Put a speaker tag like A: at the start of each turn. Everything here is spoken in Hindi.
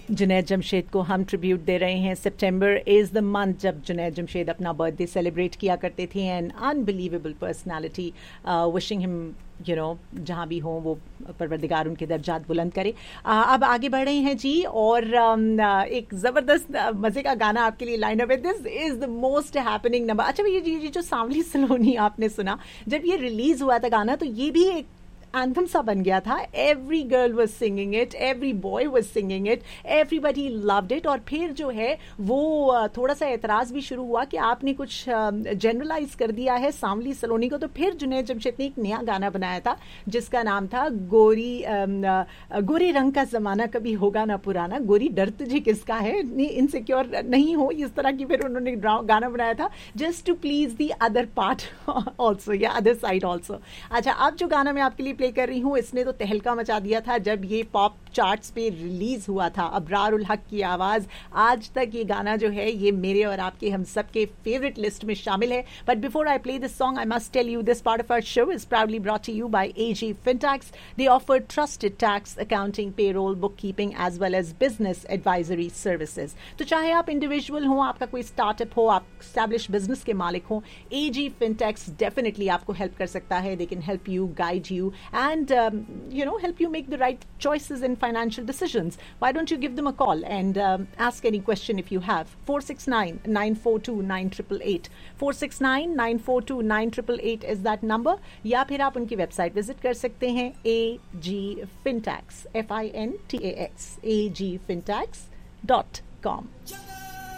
A: जुनैद जमशेद को हम ट्रिब्यूट दे रहे हैं. सितंबर इज द मंथ जब जुनैद जमशेद अपना बर्थडे सेलिब्रेट किया करते थे. And unbelievable personality. Wishing him जहाँ भी हो वो परवरदिगार उनके दर्जात बुलंद करे. अब आगे बढ़ रहे हैं जी, और एक ज़बरदस्त मज़े का गाना आपके लिए लाइन अप है. This is the most happening number. अच्छा ये जो सांवली सलोनी आपने सुना, जब ये रिलीज़ हुआ था गाना, तो ये भी एक एंथम सा बन गया था. Every girl was singing it, every boy was singing it, everybody loved it. और फिर जो है वो थोड़ा सा एतराज़ भी शुरू हुआ कि आपने कुछ जनरलाइज कर दिया है सांवली सलोनी को. तो फिर जुनैद जमशेद ने एक नया गाना बनाया था जिसका नाम था गोरे रंग का ज़माना कभी होगा ना पुराना. गोरी डर तुझे किसका है, इनसिक्योर नहीं हो, इस तरह की फिर उन्होंने गाना बनाया था just to please the other part also, या अदर साइड ऑल्सो. अच्छा, अब जो गाना मैं आपके लिए प्ले कर रही हूँ, इसने तो तहलका मचा दिया था जब ये पॉप चार्ट्स पे रिलीज हुआ था. अबरार उल हक की आवाज. आज तक ये गाना जो है ये मेरे और आपके हम सबके फेवरेट लिस्ट में शामिल है. But before I play this song, I must tell you this part of our show is proudly brought to you bye AG Fintax. They offer trusted tax, accounting, payroll, bookkeeping as well as business advisory services. तो चाहे आप इंडिविजुअल हो, आपका कोई स्टार्टअप हो, आप एस्टैब्लिश बिजनेस के मालिक हो, AG Fintax डेफिनेटली आपको हेल्प कर सकता है. They can help you, guide you, and help you make the right choices in financial decisions. Why don't you give them a call and ask any question if you have. 469-942-9888. 469-942-9888 is that number. या फिर आप उनकी वेबसाइट विजिट कर सकते हैं, AG Fintax, FINTAX, agfintax.com.